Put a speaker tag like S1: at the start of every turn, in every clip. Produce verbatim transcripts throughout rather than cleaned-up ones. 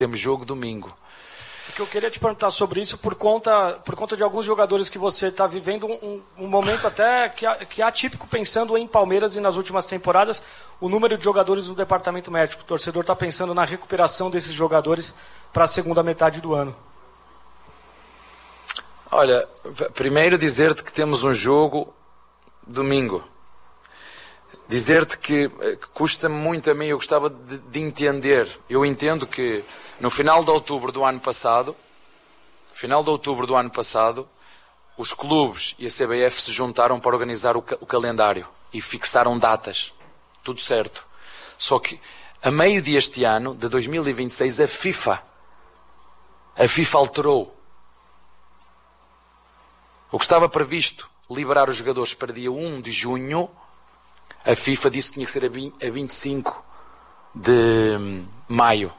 S1: Temos jogo domingo.
S2: O que eu queria te perguntar sobre isso, por conta, por conta de alguns jogadores que você está vivendo um, um momento até que, que é atípico, pensando em Palmeiras e nas últimas temporadas, o número de jogadores do departamento médico. O torcedor está pensando na recuperação desses jogadores para a segunda metade do ano.
S1: Olha, primeiro dizer-te que temos um jogo domingo. Dizer-te que, que custa-me muito a mim, eu gostava de, de entender. Eu entendo que no final de outubro do ano passado, final de outubro do ano passado, os clubes e a C B F se juntaram para organizar o, o calendário e fixaram datas. Tudo certo. Só que a meio deste ano, de dois mil e vinte e seis, a FIFA, a FIFA alterou. O que estava previsto liberar os jogadores para dia um de junho, a FIFA disse que tinha que ser a vinte e cinco de maio.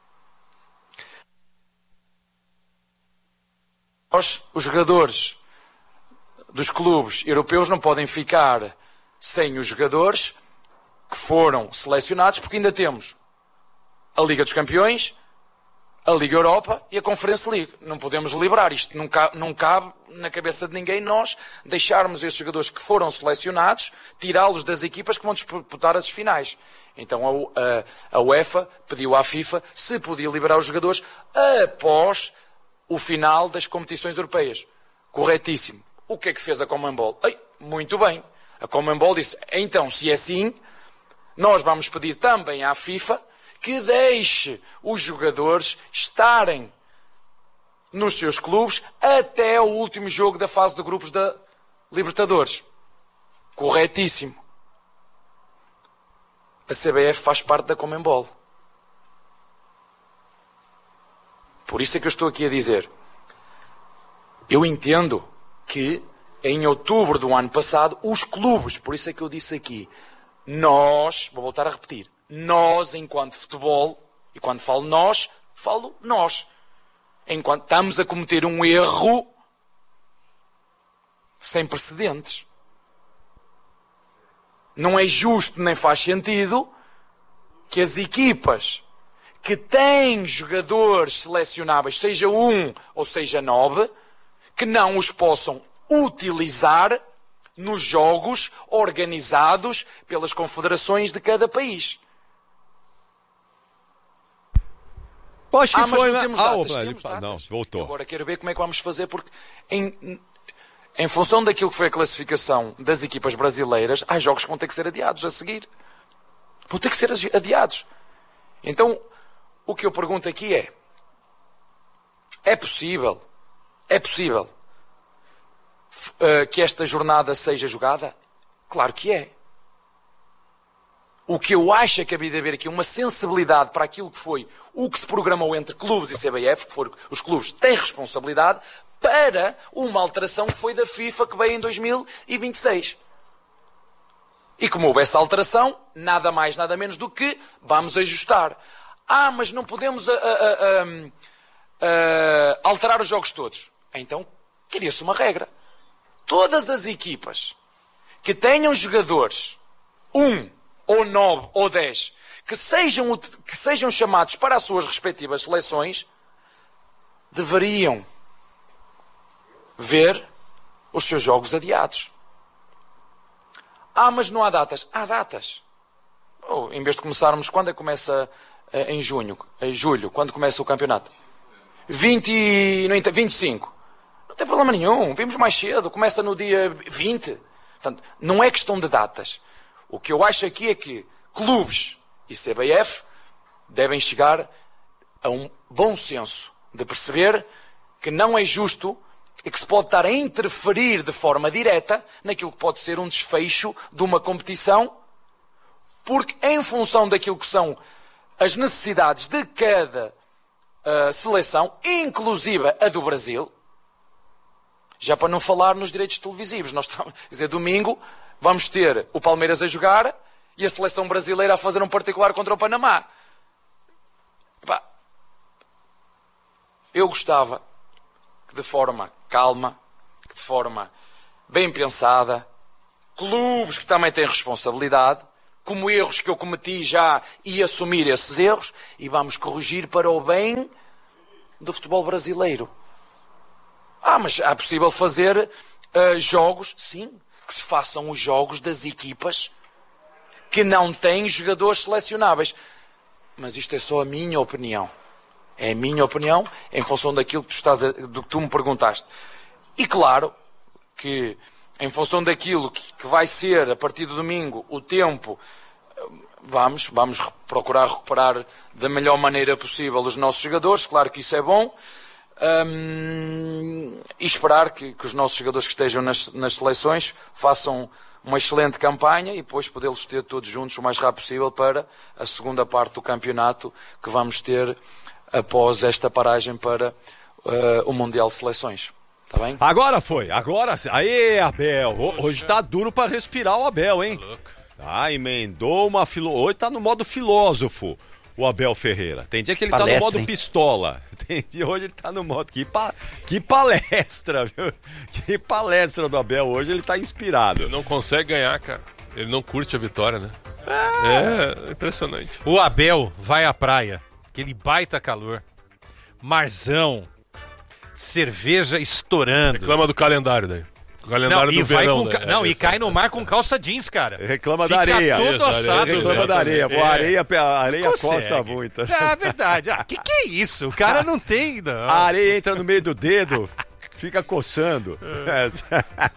S1: Nós, os jogadores dos clubes europeus, não podem ficar sem os jogadores que foram selecionados, porque ainda temos a Liga dos Campeões, a Liga Europa e a Conference League. Não podemos liberar. Isto não cabe, não cabe na cabeça de ninguém nós deixarmos esses jogadores que foram selecionados, tirá-los das equipas que vão disputar as finais. Então a, a, a UEFA pediu à FIFA se podia liberar os jogadores após o final das competições europeias. Corretíssimo. O que é que fez a Conmebol? Ei, muito bem. A Conmebol disse, então se é assim, nós vamos pedir também à FIFA que deixe os jogadores estarem nos seus clubes até o último jogo da fase de grupos da Libertadores. Corretíssimo. A C B F faz parte da Conmebol. Por isso é que eu estou aqui a dizer. Eu entendo que em outubro do ano passado, os clubes, por isso é que eu disse aqui, nós, vou voltar a repetir, nós, enquanto futebol, e quando falo nós, falo nós. Enquanto estamos a cometer um erro sem precedentes. Não é justo nem faz sentido que as equipas que têm jogadores selecionáveis, seja um ou seja nove, que não os possam utilizar nos jogos organizados pelas confederações de cada país.
S3: Acho que
S1: ah, mas
S3: foi,
S1: não
S3: né?
S1: temos
S3: ah,
S1: datas.
S3: opa,
S1: Temos datas.
S3: Não, voltou.
S1: Eu agora quero ver como é que vamos fazer, porque em, em função daquilo que foi a classificação das equipas brasileiras, há jogos que vão ter que ser adiados a seguir. Vão ter que ser adiados. Então, o que eu pergunto aqui é, é possível, é possível uh, que esta jornada seja jogada? Claro que é. O que eu acho é que havia de haver aqui uma sensibilidade para aquilo que foi o que se programou entre clubes e C B F, que foram, os clubes têm responsabilidade, para uma alteração que foi da FIFA que veio em dois mil e vinte e seis. E como houve essa alteração, nada mais, nada menos do que vamos ajustar. Ah, mas não podemos a, a, a, a, alterar os jogos todos. Então, cria-se uma regra. Todas as equipas que tenham jogadores, um, ou nove, ou dez, que sejam, que sejam chamados para as suas respectivas seleções, deveriam ver os seus jogos adiados. Ah, mas não há datas. Há datas. Oh, em vez de começarmos, quando é que começa uh, em junho, em julho, quando começa o campeonato? vinte, não, vinte e cinco. Não tem problema nenhum, vimos mais cedo, começa no dia vinte. Portanto, não é questão de datas. O que eu acho aqui é que clubes e C B F devem chegar a um bom senso de perceber que não é justo e que se pode estar a interferir de forma direta naquilo que pode ser um desfecho de uma competição, porque em função daquilo que são as necessidades de cada uh, seleção, inclusive a do Brasil, já para não falar nos direitos televisivos, nós estamos, quer dizer, domingo vamos ter o Palmeiras a jogar e a seleção brasileira a fazer um particular contra o Panamá. Epá, eu gostava que de forma calma, que de forma bem pensada, clubes que também têm responsabilidade, como erros que eu cometi já e assumir esses erros e vamos corrigir para o bem do futebol brasileiro. Ah, mas é possível fazer uh, jogos, sim, que se façam os jogos das equipas que não têm jogadores selecionáveis. Mas isto é só a minha opinião. É a minha opinião em função daquilo que tu, estás a, do que tu me perguntaste. E claro que em função daquilo que, que vai ser a partir do domingo o tempo, vamos, vamos procurar recuperar da melhor maneira possível os nossos jogadores. Claro que isso é bom. Um, e esperar que, que os nossos jogadores que estejam nas, nas seleções façam uma excelente campanha e depois podê-los ter todos juntos o mais rápido possível para a segunda parte do campeonato que vamos ter após esta paragem para uh, o Mundial de Seleções. Tá bem?
S4: Agora foi, agora aí, Abel, hoje tá duro para respirar o Abel, hein? Ah, emendou uma filo... Hoje tá no modo filósofo o Abel Ferreira. Tem dia que ele palestra, tá no modo hein? pistola. Tem dia hoje ele tá no modo... Que, pa... que palestra, viu? Que palestra do Abel. Hoje ele tá inspirado.
S5: Ele não consegue ganhar, cara. Ele não curte a vitória, né? É, é impressionante.
S6: O Abel vai à praia. Aquele baita calor. Marzão. Cerveja estourando.
S5: Reclama do calendário daí. O calendário
S6: não,
S5: do verão,
S6: com,
S5: né?
S6: Não,
S5: é
S6: e cai no mar com calça jeans, cara.
S4: Reclama
S6: Fica
S4: da areia.
S6: todo assado.
S4: Reclama
S6: velho.
S4: da areia. Pô, a areia, a areia
S6: Consegue.
S4: coça muito.
S6: É verdade. Ah, que que é isso? O cara não tem, não.
S4: A areia entra no meio do dedo, fica coçando. É.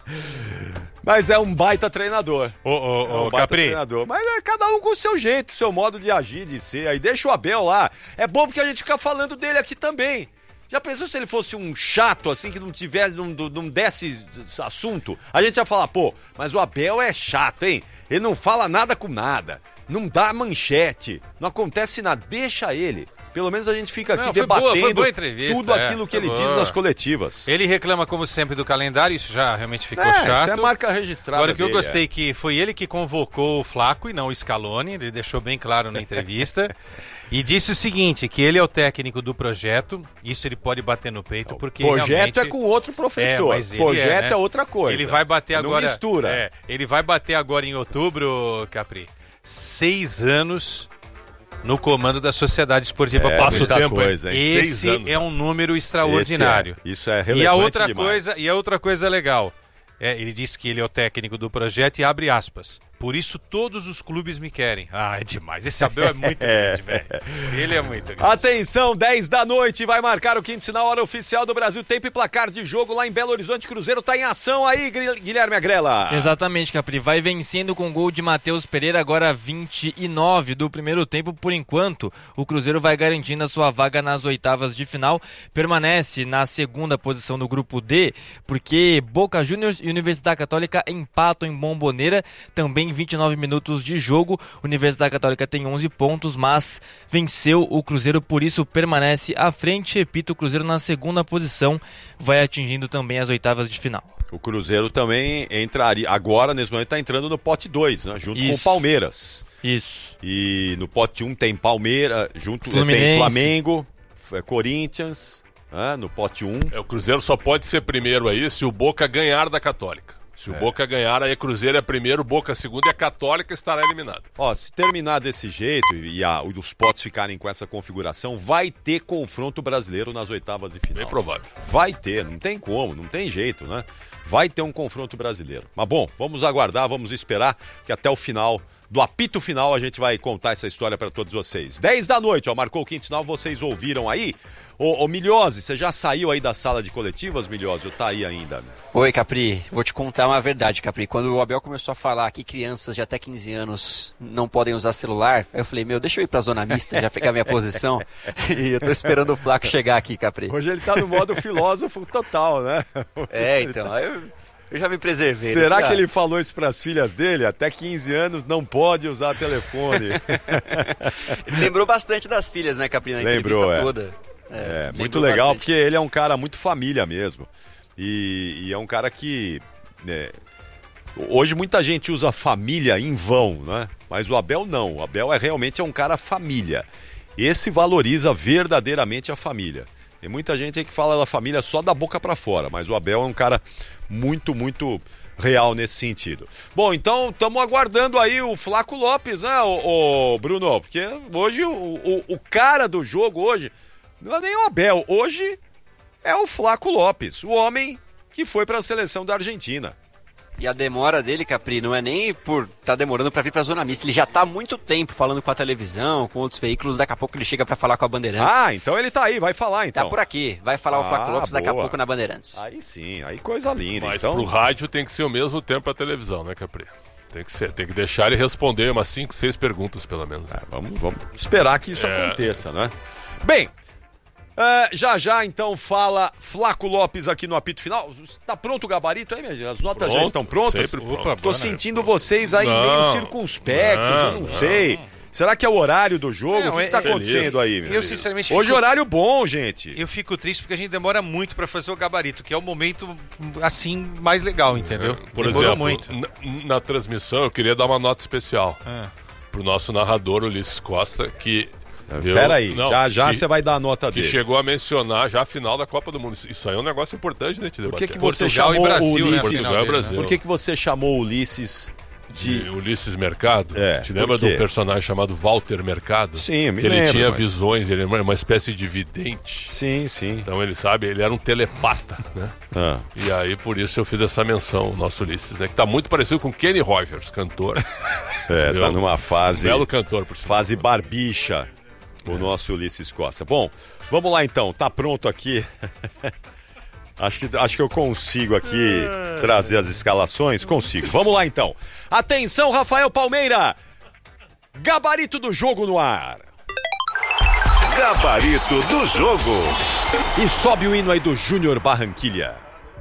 S4: Mas é um baita treinador.
S6: Ô, ô, ô,
S4: é um baita
S6: Capri.
S4: treinador. Mas é cada um com o seu jeito, seu modo de agir, de ser. Aí deixa o Abel lá. É bom porque a gente fica falando dele aqui também. Já pensou se ele fosse um chato, assim, que não tivesse, não, não desse assunto? A gente ia falar, pô, mas o Abel é chato, hein? Ele não fala nada com nada, não dá manchete, não acontece nada, deixa ele. Pelo menos a gente fica aqui
S6: não, foi
S4: debatendo
S6: boa, foi boa entrevista,
S4: tudo
S6: é,
S4: aquilo que ele
S6: boa.
S4: diz nas coletivas.
S6: Ele reclama, como sempre, do calendário, isso já realmente ficou
S4: é,
S6: chato.
S4: Isso é marca registrada.
S6: Agora, o que
S4: dele,
S6: eu gostei
S4: é.
S6: que foi ele que convocou o Flaco e não o Scaloni, ele deixou bem claro na entrevista. E disse o seguinte, que ele é o técnico do projeto, isso ele pode bater no peito, porque
S4: projeto
S6: realmente...
S4: é com outro professor,
S6: é, mas ele
S4: projeto
S6: é, né?
S4: é outra coisa.
S6: Ele vai bater
S4: não
S6: agora...
S4: mistura.
S6: É, ele vai bater agora em outubro, Capri, seis anos no comando da Sociedade Esportiva
S4: é,
S6: Palmeiras.
S5: Passa o tempo,
S4: coisa,
S5: hein?
S6: Esse é um número extraordinário.
S4: É, isso é relevante
S6: e a outra
S4: demais.
S6: coisa E a outra coisa legal, é, ele disse que ele é o técnico do projeto e abre aspas. Por isso todos os clubes me querem. Ah, é demais. Esse Abel é muito grande, velho. Ele é muito grande.
S4: Atenção, dez da noite, vai marcar o quinto sinal, hora oficial do Brasil. Tempo e placar de jogo lá em Belo Horizonte. Cruzeiro tá em ação aí, Guilherme Agrela.
S7: Exatamente, Capri. Vai vencendo com gol de Matheus Pereira, agora vinte e nove do primeiro tempo. Por enquanto, o Cruzeiro vai garantindo a sua vaga nas oitavas de final. Permanece na segunda posição do grupo D, porque Boca Juniors e Universidade Católica empatam em Bomboneira, também vinte e nove minutos de jogo. Universidade Católica tem onze pontos, mas venceu o Cruzeiro, por isso permanece à frente. Repito, o Cruzeiro na segunda posição, vai atingindo também as oitavas de final.
S4: O Cruzeiro também entraria, agora nesse momento está entrando no pote dois, né, junto
S7: Isso.
S4: com o Palmeiras.
S7: Isso.
S4: E no pote um tem Palmeiras, junto
S7: Fluminense.
S4: tem Flamengo, Corinthians, né, no pote um.
S5: É, o Cruzeiro só pode ser primeiro aí se o Boca ganhar da Católica. Se o é. Boca ganhar, aí Cruzeiro é primeiro, Boca segundo e a Católica estará eliminada.
S4: Ó, se terminar desse jeito e a, os potes ficarem com essa configuração, vai ter confronto brasileiro nas oitavas de final.
S5: Bem provável.
S4: Vai ter, não tem como, não tem jeito, né? Vai ter um confronto brasileiro. Mas bom, vamos aguardar, vamos esperar que até o final, do apito final, a gente vai contar essa história para todos vocês. dez da noite, ó, marcou o quinto sinal, vocês ouviram aí? Ô, ô Milhose, você já saiu aí da sala de coletivas, Milhose, ou tá aí ainda?
S8: Oi, Capri, vou te contar uma verdade, Capri. Quando o Abel começou a falar que crianças de até quinze anos não podem usar celular, eu falei, meu, deixa eu ir pra zona mista, já pegar minha posição. E eu tô esperando o Flaco chegar aqui, Capri.
S4: Hoje ele tá no modo filósofo total, né?
S8: É, então, eu, eu já me preservei.
S4: Será
S8: né?
S4: que ele falou isso pras filhas dele? Até quinze anos não pode usar telefone.
S8: Ele lembrou bastante das filhas, né, Capri, na
S4: Lembrou,
S8: entrevista
S4: é.
S8: toda.
S4: É, é muito legal, bastante. Porque ele é um cara muito família mesmo. E, e é um cara que... Né, hoje muita gente usa família em vão, né? Mas o Abel não. O Abel é realmente é um cara família. Esse valoriza verdadeiramente a família. Tem muita gente aí que fala da família só da boca pra fora, mas o Abel é um cara muito, muito real nesse sentido. Bom, então estamos aguardando aí o Flaco Lopes, né, o, o Bruno? Porque hoje o, o, o cara do jogo hoje não é nem o Abel, hoje é o Flaco Lopes, o homem que foi para a seleção da Argentina.
S8: E a demora dele, Capri, não é nem por estar tá demorando para vir para a Zona Mista. Ele já está há muito tempo falando com a televisão, com outros veículos. Daqui a pouco ele chega para falar com a Bandeirantes.
S4: Ah, então ele tá aí, vai falar então.
S8: Tá por aqui, vai falar
S4: ah,
S8: o Flaco Lopes daqui a pouco na Bandeirantes.
S4: Aí sim, aí coisa linda.
S5: Mas
S4: então...
S5: pro rádio tem que ser o mesmo tempo pra televisão, né, Capri? Tem que ser, tem que deixar ele responder umas cinco, seis perguntas, pelo menos.
S4: É, vamos, vamos esperar que isso
S5: é...
S4: aconteça, né? Bem... Uh, já já então fala Flaco Lopes aqui no apito final. Tá pronto o gabarito aí, minha gente? As notas
S5: Pronto,
S4: já estão prontas?
S5: Opa,
S4: tô sentindo vocês aí
S5: não,
S4: meio circunspectos, não, eu não, não sei. Será que é o horário do jogo? Não, o que, que tá
S6: feliz.
S4: acontecendo aí, meu?
S6: Eu sinceramente
S4: Hoje
S6: fico...
S4: horário bom, gente.
S6: Eu fico triste porque a gente demora muito pra fazer o gabarito, que é o momento assim mais legal, entendeu?
S5: É, por
S6: Demorou
S5: exemplo,
S6: muito.
S5: Na, na transmissão eu queria dar uma nota especial
S6: é.
S5: pro nosso narrador Ulisses Costa, que
S4: Espera aí, já já você vai dar a nota
S5: que
S4: dele.
S5: Que chegou a mencionar já a final da Copa do Mundo. Isso aí é um negócio importante, né, te
S4: Por que, que
S5: debater.
S4: você chamou
S6: e Brasil,
S4: o Ulisses?
S6: né,
S5: Portugal e Brasil.
S4: Por que, que você chamou o Ulisses de...
S5: de Ulisses Mercado?
S4: É,
S5: te lembra de um personagem chamado Walter Mercado?
S4: Sim, me
S5: que ele
S4: lembro,
S5: tinha
S4: mas...
S5: visões, ele era uma espécie de vidente.
S4: Sim, sim.
S5: Então ele sabe, ele era um telepata, né?
S4: Ah.
S5: E aí por isso eu fiz essa menção, o nosso Ulisses, né? Que tá muito parecido com Kenny Rogers, cantor.
S4: É, tá numa fase...
S5: Belo cantor, por cima.
S4: Fase barbicha. O nosso Ulisses Costa. Bom, vamos lá então, tá pronto aqui. acho, que, acho que eu consigo aqui trazer as escalações. Consigo. Vamos lá então. Atenção, Rafael Palmeira. Gabarito do jogo no ar.
S9: Gabarito do jogo.
S4: E sobe o hino aí do Júnior Barranquilha.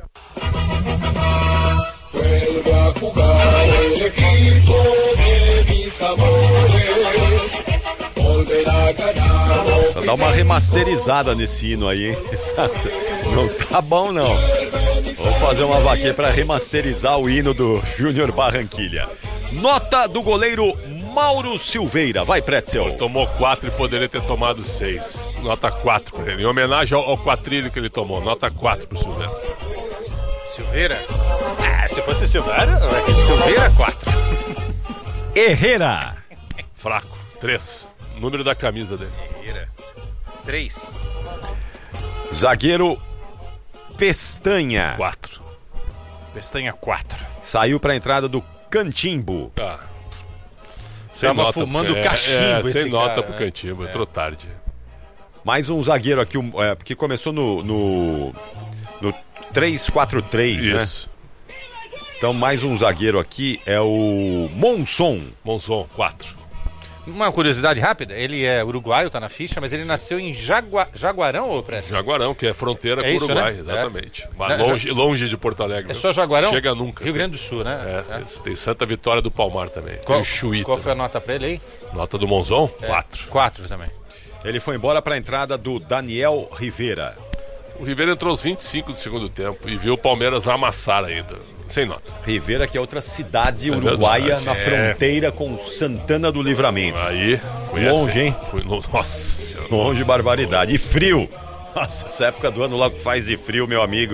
S4: Só dá uma remasterizada nesse hino aí, hein? Não tá bom, não. Vou fazer uma vaquinha para remasterizar o hino do Júnior Barranquilha. Nota do goleiro Mauro Silveira. Vai, Pretzel.
S5: Tomou quatro e poderia ter tomado seis. Nota quatro para ele. Em homenagem ao, ao quatrilho que ele tomou. Nota quatro pro Silveira.
S6: Silveira? Ah, se fosse Silveira, Silveira, quatro.
S4: Herrera.
S5: Fraco. Três. Número da camisa dele.
S6: Herrera. Três.
S4: Zagueiro Pestanha.
S5: Quatro.
S6: Pestanha, quatro.
S4: Saiu para a entrada do Cantimbo.
S5: Ah. Sem
S6: Tava
S5: nota
S6: fumando
S5: pro...
S6: cachimbo
S5: é, é,
S6: esse
S5: sem nota
S6: cara,
S5: pro
S6: né?
S5: Cantimbo.
S6: É.
S5: Entrou tarde.
S4: Mais um zagueiro aqui, é, que começou no, no, no três quatro três, né?
S5: Isso.
S4: Então mais um zagueiro aqui é o Monson.
S5: Monson, quatro.
S6: Uma curiosidade rápida, ele é uruguaio, tá na ficha, mas ele nasceu em Jagua... Jaguarão, ou Preto?
S5: Jaguarão, que é fronteira
S6: É
S5: com o
S6: isso,
S5: Uruguai,
S6: né?
S5: exatamente.
S6: É.
S5: Mas
S6: Não,
S5: longe, longe de Porto Alegre.
S6: É só Jaguarão?
S5: Chega nunca.
S6: Rio Grande do Sul, né?
S5: É, é. Tem Santa Vitória do Palmar também.
S6: Qual,
S5: Tem o Chuí.
S6: qual foi a nota pra ele aí?
S5: Nota do Monzon?
S6: É.
S5: Quatro.
S6: Quatro também.
S4: Ele foi embora para a entrada do Daniel Rivera.
S5: O Rivera entrou aos vinte e cinco do segundo tempo e viu o Palmeiras amassar ainda. Sem nota.
S4: Rivera, que é outra cidade
S5: É
S4: uruguaia
S5: verdade.
S4: na
S5: É.
S4: fronteira com Santana do Livramento.
S5: Aí, conhece.
S4: Longe, hein?
S5: Foi no- Nossa Senhora.
S4: Longe, barbaridade. E frio. Nossa, essa época do ano logo faz de frio, meu amigo.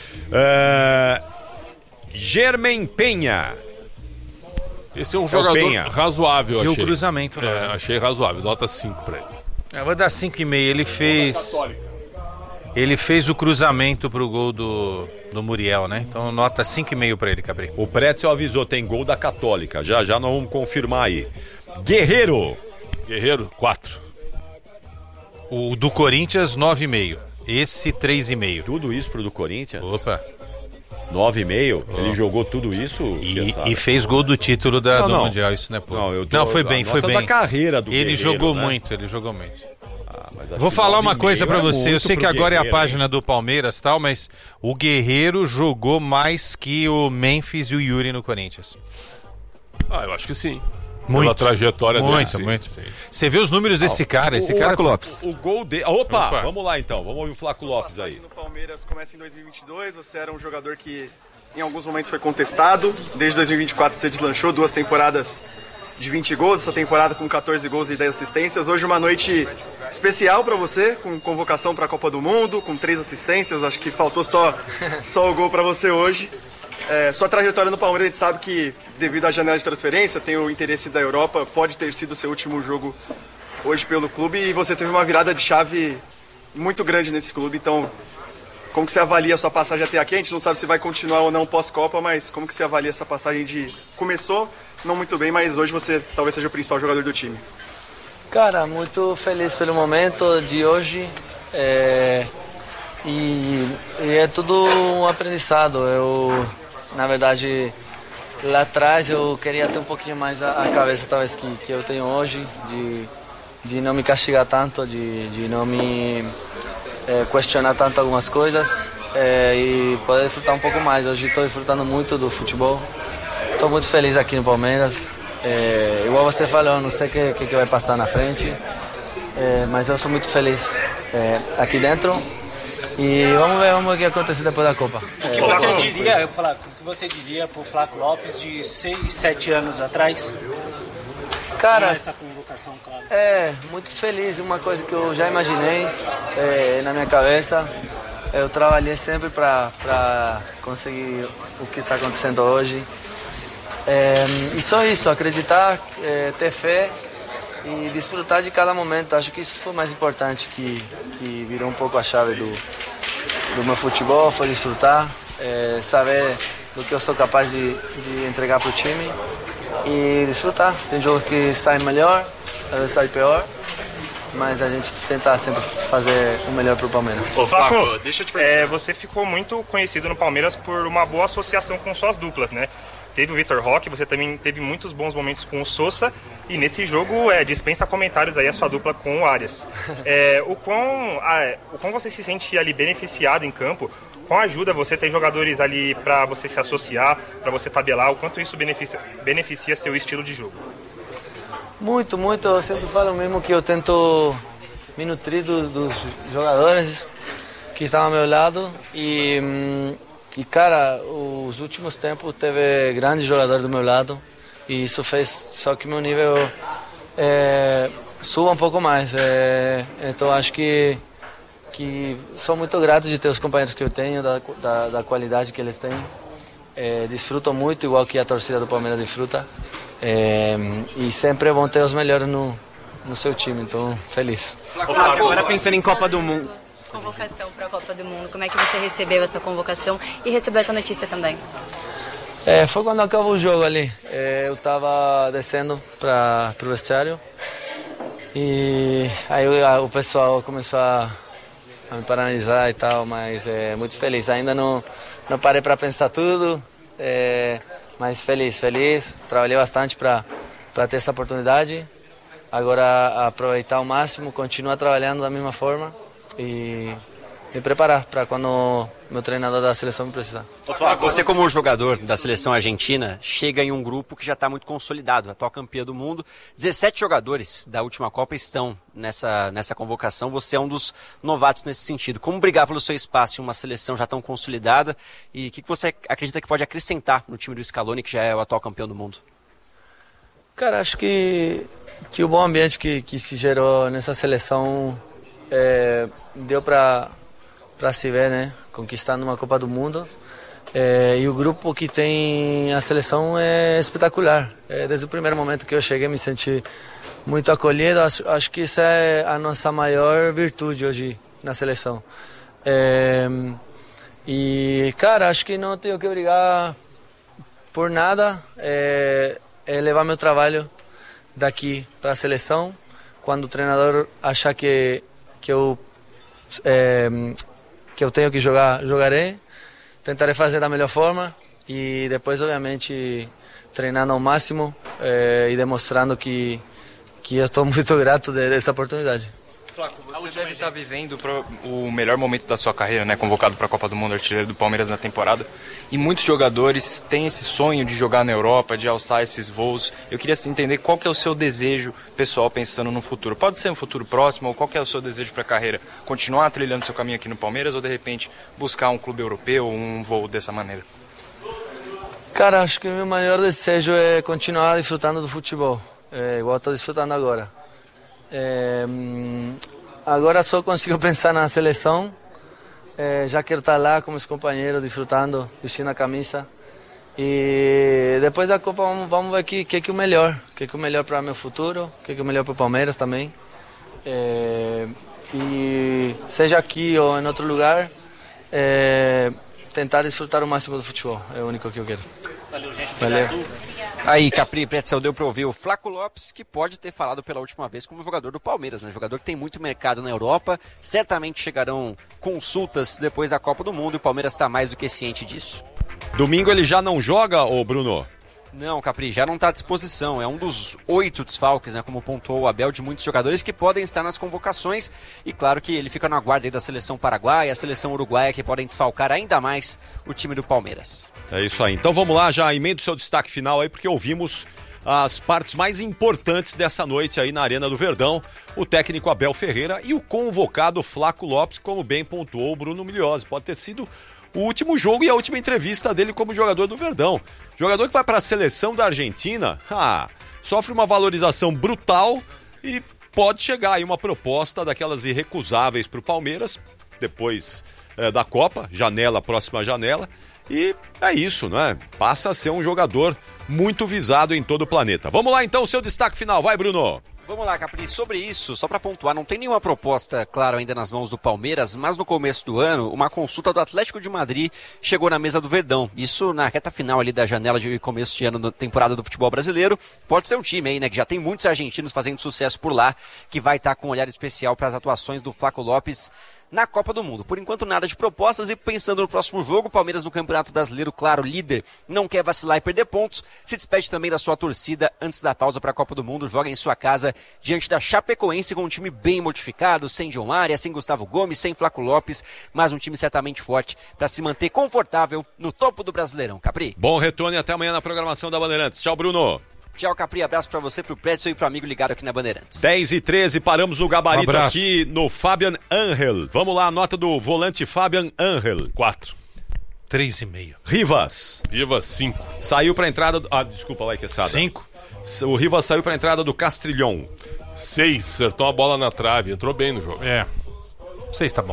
S4: É... Germen Penha.
S5: Esse é um
S4: É o
S5: jogador
S4: Penha.
S5: razoável,
S6: Deu
S5: achei.
S6: cruzamento, né?
S5: É, achei razoável. Nota cinco pra ele.
S6: Eu vou dar cinco e meio. Ele fez. Ele fez o cruzamento pro gol do, do Muriel, né? Então nota cinco e meio pra ele, Capri.
S4: O Pretzel avisou, tem gol da Católica. Já já nós vamos confirmar aí. Guerreiro.
S5: Guerreiro, quatro.
S6: O do Corinthians, nove e meio. Esse, três e meio.
S4: Tudo isso pro do Corinthians?
S6: Opa.
S4: nove e meio? Ele jogou tudo isso?
S6: E,
S4: Chiesa?
S6: e fez gol do título da,
S4: Não,
S6: do
S4: não.
S6: Mundial, isso não é pouco.
S4: Não, eu tô-
S6: Não, foi
S4: a
S6: bem, foi
S4: nota
S6: bem.
S4: da carreira do
S6: Ele
S4: Guerreiro,
S6: jogou
S4: né?
S6: muito, ele jogou muito.
S4: Ah, mas acho
S6: Vou
S4: que
S6: falar
S4: nove
S6: uma
S4: e
S6: coisa
S4: meio
S6: pra
S4: é
S6: você. Eu
S4: muito
S6: sei que
S4: pro
S6: agora é a
S4: Guerreiro,
S6: página do Palmeiras e tal, mas o Guerreiro jogou mais que o Memphis e o Yuri no Corinthians.
S5: Ah, eu acho que sim.
S6: Muito.
S5: Pela trajetória dele.
S6: Muito,
S5: sim,
S6: muito.
S5: sim.
S6: Você vê os números desse cara, esse cara...
S8: Flaco Lopes.
S4: O gol dele... Opa,
S6: Opa.
S4: vamos lá então. Vamos ouvir o Flaco Lopes aí.
S3: No Palmeiras começa em dois mil e vinte e dois, você era um jogador que em alguns momentos foi contestado. Desde dois mil e vinte e quatro você deslanchou duas temporadas de vinte gols, essa temporada com catorze gols e dez assistências. Hoje uma noite especial para você, com convocação para a Copa do Mundo, com três assistências. Acho que faltou só, só o gol para você hoje. É, sua trajetória no Palmeiras, a gente sabe que devido à janela de transferência, tem o interesse da Europa, pode ter sido o seu último jogo hoje pelo clube e você teve uma virada de chave muito grande nesse clube, então como que você avalia a sua passagem até aqui? A gente não sabe se vai continuar ou não pós-Copa, mas como que você avalia essa passagem de... Começou não muito bem, mas hoje você talvez seja o principal jogador do time.
S9: Cara, muito feliz pelo momento de hoje é... e... e é tudo um aprendizado. Eu, na verdade, lá atrás eu queria ter um pouquinho mais a, a cabeça talvez que, que eu tenho hoje, de, de não me castigar tanto, de, de não me é, questionar tanto algumas coisas é, e poder desfrutar um pouco mais. Hoje estou desfrutando muito do futebol, estou muito feliz aqui no Palmeiras. É, igual você falou, eu não sei o que, que, que vai passar na frente, é, mas eu sou muito feliz é, aqui dentro. E vamos ver, vamos ver o que acontece depois da Copa.
S10: O que você diria, eu falar, o que você diria pro Flaco Lopes de seis, sete anos atrás?
S9: Cara,
S10: essa convocação, claro.
S9: É, muito feliz, uma coisa que eu já imaginei é, na minha cabeça. Eu trabalhei sempre para conseguir o que está acontecendo hoje. É, e só isso, acreditar, é, ter fé e desfrutar de cada momento. Acho que isso foi o mais importante, que, que virou um pouco a chave do, do meu futebol, foi desfrutar, é, saber do que eu sou capaz de, de entregar para o time e desfrutar. Tem jogo que sai melhor, às vezes sai pior, mas a gente tenta sempre fazer o melhor para o Palmeiras.
S11: Ô, Flaco, deixa eu te perguntar. É, você ficou muito conhecido no Palmeiras por uma boa associação com suas duplas, né? Teve o Vitor Roque, você também teve muitos bons momentos com o Sousa, e nesse jogo é, dispensa comentários aí a sua dupla com o Arias. É, o, quão, ah, o quão você se sente ali beneficiado em campo, com ajuda você ter jogadores ali para você se associar, para você tabelar, o quanto isso beneficia, beneficia seu estilo de jogo?
S9: Muito, muito. Eu sempre falo mesmo que eu tento me nutrir do, dos jogadores que estão ao meu lado e... Hum, E, cara, os últimos tempos teve grandes jogadores do meu lado e isso fez só que meu nível é, suba um pouco mais. É, então, acho que, que sou muito grato de ter os companheiros que eu tenho, da, da, da qualidade que eles têm. É, desfruto muito, igual que a torcida do Palmeiras desfruta. É, e sempre é bom ter os melhores no, no seu time, então, feliz.
S12: Agora pensando em Copa do Mundo.
S13: Convocação para a Copa do Mundo, como é que você recebeu essa convocação e recebeu essa notícia também?
S9: É, foi quando acabou o jogo ali, é, eu estava descendo para o vestiário e aí a, o pessoal começou a, a me paralisar e tal, mas é muito feliz, ainda não, não parei para pensar tudo, é, mas feliz, feliz, trabalhei bastante para ter essa oportunidade, agora aproveitar ao máximo, continuar trabalhando da mesma forma e me preparar para quando meu treinador da seleção me precisar.
S8: Você, como jogador da seleção argentina, chega em um grupo que já está muito consolidado, atual campeã do mundo. dezessete jogadores da última Copa estão nessa, nessa convocação. Você é um dos novatos nesse sentido. Como brigar pelo seu espaço em uma seleção já tão consolidada? E o que, que você acredita que pode acrescentar no time do Scaloni, que já é o atual campeão do mundo?
S9: Cara, acho que, que o bom ambiente que, que se gerou nessa seleção É, deu para para se ver, né, conquistando uma Copa do Mundo, é, e o grupo que tem a seleção é espetacular. É, desde o primeiro momento que eu cheguei me senti muito acolhido. Acho, acho que isso é a nossa maior virtude hoje na seleção. É, e cara, acho que não tenho que brigar por nada, é, é levar meu trabalho daqui para a seleção. Quando o treinador achar que que eu é, que eu tenho que jogar, jogarei, tentarei fazer da melhor forma e depois, obviamente, treinando ao máximo é, e demonstrando que que eu estou muito grato dessa oportunidade.
S12: Flaco, você deve estar vivendo o melhor momento da sua carreira, né? Convocado para a Copa do Mundo, artilheiro do Palmeiras na temporada. E muitos jogadores têm esse sonho de jogar na Europa, de alçar esses voos. Eu queria entender qual que é o seu desejo pessoal pensando no futuro. Pode ser um futuro próximo, ou qual que é o seu desejo para a carreira? Continuar trilhando seu caminho aqui no Palmeiras ou, de repente, buscar um clube europeu, um voo dessa maneira?
S9: Cara, acho que o meu maior desejo é continuar desfrutando do futebol, é, igual estou desfrutando agora. É, agora só consigo pensar na seleção, é, já quero estar lá com meus companheiros, desfrutando, vestindo a camisa E depois da Copa vamos, vamos ver o que, que, que é o melhor. O que, que é o melhor para meu futuro, o que, que é o melhor para o Palmeiras também. É, e seja aqui ou em outro lugar, é, tentar desfrutar o máximo do futebol. É o único que eu quero.
S10: Valeu, gente.
S9: Valeu.
S8: Aí, Capri, Pretzel, deu para ouvir o Flaco Lopes, que pode ter falado pela última vez como jogador do Palmeiras, né? Jogador que tem muito mercado na Europa, certamente chegarão consultas depois da Copa do Mundo e o Palmeiras está mais do que ciente disso.
S4: Domingo ele já não joga, ô Bruno?
S8: Não, Capri, já não está à disposição. É um dos oito desfalques, né, como pontuou o Abel, de muitos jogadores que podem estar nas convocações. E claro que ele fica no aguardo aí da seleção paraguaia, a seleção uruguaia, que podem desfalcar ainda mais o time do Palmeiras.
S4: É isso aí. Então vamos lá, já emenda o seu destaque final aí, porque ouvimos as partes mais importantes dessa noite aí na Arena do Verdão. O técnico Abel Ferreira e o convocado Flaco Lopes, como bem pontuou o Bruno Milhozzi. Pode ter sido o último jogo e a última entrevista dele como jogador do Verdão. Jogador que vai para a seleção da Argentina, ah, sofre uma valorização brutal e pode chegar aí uma proposta daquelas irrecusáveis para o Palmeiras, depois é, da Copa, janela, próxima janela. E é isso, né? Passa a ser um jogador muito visado em todo o planeta. Vamos lá então, o seu destaque final. Vai, Bruno!
S8: Vamos lá, Capri, sobre isso, só para pontuar, não tem nenhuma proposta, claro, ainda nas mãos do Palmeiras, mas no começo do ano, uma consulta do Atlético de Madrid chegou na mesa do Verdão. Isso na reta final ali da janela de começo de ano da temporada do futebol brasileiro. Pode ser um time aí, né, que já tem muitos argentinos fazendo sucesso por lá, que vai estar com um olhar especial para as atuações do Flaco Lopes na Copa do Mundo. Por enquanto, nada de propostas e pensando no próximo jogo, o Palmeiras no Campeonato Brasileiro, claro, líder, não quer vacilar e perder pontos, se despede também da sua torcida antes da pausa para a Copa do Mundo, joga em sua casa diante da Chapecoense com um time bem modificado, sem John Arias, sem Gustavo Gomes, sem Flaco Lopes, mas um time certamente forte para se manter confortável no topo do Brasileirão. Capri?
S4: Bom retorno e até amanhã na programação da Bandeirantes. Tchau, Bruno.
S8: Tchau, Capri. Abraço pra você, pro Pretzel e pro amigo ligado aqui na Bandeirantes.
S4: dez e treze, paramos o gabarito
S6: Um
S4: aqui no Fabian Angel. Vamos lá, a nota do volante Fabian Angel.
S5: quatro.
S6: três e meio.
S4: Rivas.
S5: Rivas, cinco.
S4: Saiu pra entrada do... Ah, desculpa, vai, Quesada.
S6: cinco.
S4: O Rivas saiu pra entrada do Castrilhon.
S5: seis. Acertou a bola na trave. Entrou bem no jogo.
S6: É. seis tá bom.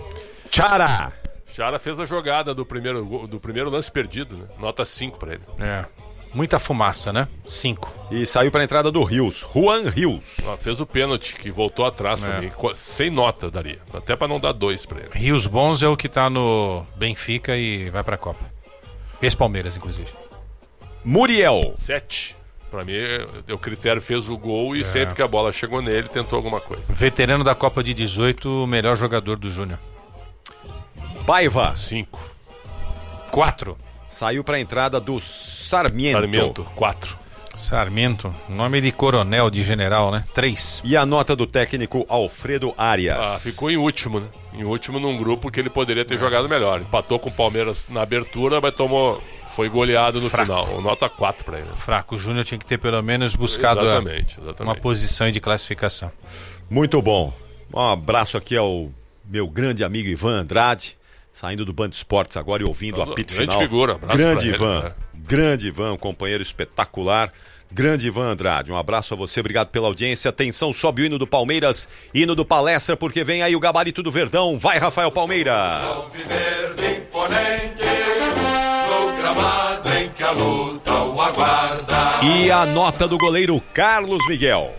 S4: Chara.
S5: Chara fez a jogada do primeiro, go- do primeiro lance perdido, né? Nota cinco pra ele.
S6: É. Muita fumaça, né? cinco.
S4: E saiu pra entrada do Rios. Juan Rios.
S5: Ah, fez o pênalti, que voltou atrás pra
S6: É.
S5: mim. Co- Sem nota eu daria. Até pra não dar dois pra ele.
S6: Rios Bons é o que tá no Benfica e vai pra Copa. Ex-Palmeiras, inclusive.
S4: Muriel.
S5: Sete. Pra mim, é- o critério fez o gol e
S6: É.
S5: sempre que a bola chegou nele, tentou alguma coisa.
S6: Veterano da Copa de dezoito, o melhor jogador do Júnior.
S4: Paiva.
S5: Cinco.
S6: quatro.
S4: Saiu pra entrada do Sarmiento.
S5: Sarmiento, quatro.
S6: Sarmiento, nome de coronel, de general, né? três.
S4: E a nota do técnico Alfredo Arias.
S5: Ah, ficou em último, né? Em último num grupo que ele poderia ter jogado melhor. Empatou com o Palmeiras na abertura, mas tomou... Foi goleado no
S6: Fraco.
S5: final. Nota quatro pra ele.
S6: Fraco. O Júnior tinha que ter pelo menos buscado a-
S5: Exatamente,
S6: uma
S5: exatamente.
S6: posição de classificação.
S4: Muito bom. Um abraço aqui ao meu grande amigo Ivan Andrade, saindo do Band Esportes agora e ouvindo o apito
S5: Grande
S4: final.
S5: figura, abraço
S4: Grande
S5: pra ele,
S4: Ivan,
S5: né?
S4: grande Ivan, um companheiro espetacular. Grande Ivan Andrade, um abraço a você, obrigado pela audiência. Atenção, sobe o hino do Palmeiras, hino do Palestra, porque vem aí o gabarito do Verdão. Vai, Rafael Palmeira!
S14: Verde imponente, no gramado em que a luta o aguarda.
S4: E a nota do goleiro Carlos Miguel.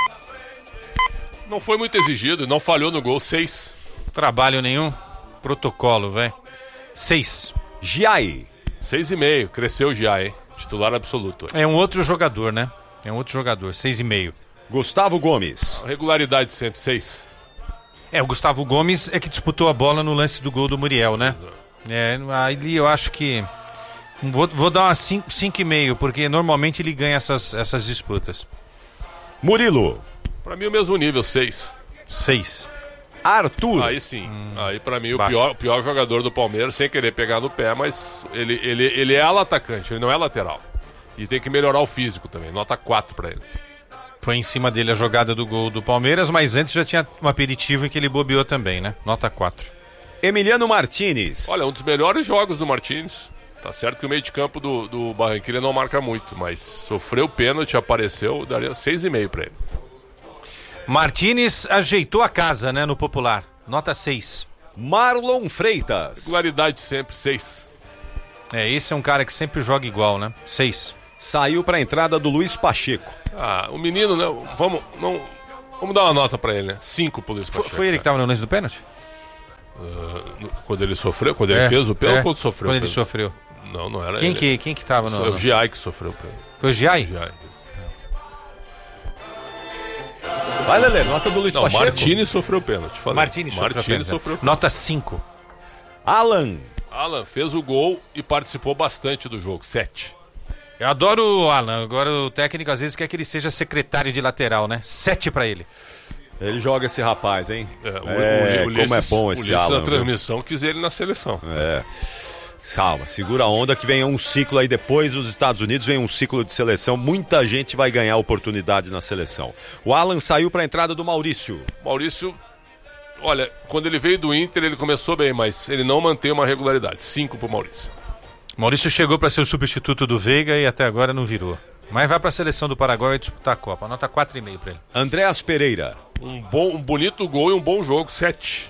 S5: Não foi muito exigido, não falhou no gol. Seis.
S6: Trabalho nenhum, protocolo, velho. seis.
S4: Giai.
S5: Seis e meio, cresceu já, hein? Titular absoluto.
S6: É um outro jogador, né? É um outro jogador, seis e meio.
S4: Gustavo Gomes.
S5: Regularidade sempre, seis.
S6: É, o Gustavo Gomes é que disputou a bola no lance do gol do Muriel, né? É, ali eu acho que... Vou, vou dar uma cinco e meio, porque normalmente ele ganha essas, essas disputas.
S4: Murilo.
S5: Pra mim o mesmo nível, seis.
S6: seis.
S4: Arthur.
S5: Aí sim. Aí pra mim o
S6: baixo.
S5: pior, o pior jogador do Palmeiras, sem querer pegar no pé, mas ele, ele, ele é ala atacante, ele não é lateral. E tem que melhorar o físico também. Nota quatro pra ele.
S6: Foi em cima dele a jogada do gol do Palmeiras, mas antes já tinha um aperitivo em que ele bobeou também, né? Nota quatro.
S4: Emiliano Martinez.
S5: Olha, um dos melhores jogos do Martins. Tá certo que o meio de campo do, do Barranquilla não marca muito, mas sofreu pênalti, apareceu, daria seis e meio pra ele.
S6: Martínez ajeitou a casa, né, no popular. Nota seis.
S4: Marlon Freitas.
S5: Regularidade sempre, seis.
S6: É, esse é um cara que sempre joga igual, né? Seis.
S4: Saiu para a entrada do Luiz Pacheco.
S5: Ah, o menino, né? Vamos, não, vamos dar uma nota para ele, né? Cinco pro Luiz Pacheco.
S6: Foi, foi ele que estava no lance do pênalti?
S5: Uh, quando ele sofreu? Quando
S6: é,
S5: ele fez o pênalti
S6: é,
S5: ou quando sofreu?
S6: Quando ele sofreu.
S5: Não, não era
S6: quem
S5: ele.
S6: Que, quem que tava no...
S5: Foi o Giai que sofreu o pênalti.
S6: Foi o Giai?
S5: Giai.
S4: Vai, Lelê, nota do Luiz
S5: não,
S4: Pacheco.
S5: Martini sofreu o pênalti.
S6: Martini sofreu
S5: Martini
S6: pênalti.
S5: sofreu
S6: Nota cinco.
S4: Alan.
S5: Alan fez o gol e participou bastante do jogo. Sete.
S6: Eu adoro o Alan. Agora o técnico às vezes quer que ele seja secretário de lateral, né? Sete pra ele.
S4: Ele joga esse rapaz, hein?
S5: É, o,
S4: é,
S5: o, o Ulisses,
S4: como é bom esse
S5: Ulisses
S4: Alan.
S5: na transmissão quis ele na seleção.
S4: É. Salva, segura a onda que vem um ciclo aí depois dos Estados Unidos, vem um ciclo de seleção, muita gente vai ganhar oportunidade na seleção. O Alan saiu para a entrada do Maurício.
S5: Maurício, olha, quando ele veio do Inter ele começou bem, mas ele não mantém uma regularidade. Cinco pro Maurício.
S6: Maurício chegou para ser o substituto do Veiga e até agora não virou. Mas vai para a seleção do Paraguai e disputar a Copa. Nota quatro e meio para ele.
S4: Andréas Pereira.
S5: Um, bom, um bonito gol e um bom jogo, sete.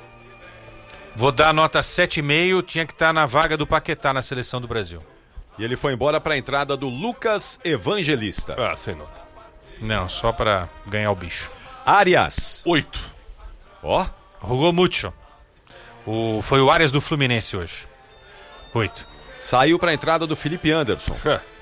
S6: Vou dar nota sete e meio, tinha que estar na vaga do Paquetá na seleção do Brasil.
S4: E ele foi embora para a entrada do Lucas Evangelista.
S5: Ah, sem nota.
S6: Não, só para ganhar o bicho.
S4: Arias.
S5: Oito.
S4: Ó.
S6: Jogou muito. O, foi o Arias do Fluminense hoje. Oito.
S4: Saiu para a entrada do Felipe Anderson.